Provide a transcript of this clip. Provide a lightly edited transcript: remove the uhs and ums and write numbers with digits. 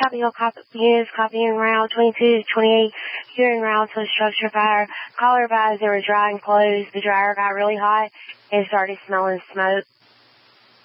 Copy Hill units, copying route 2228, here en route to a structure fire. Caller advised they were drying clothes. The dryer got really hot and started smelling smoke.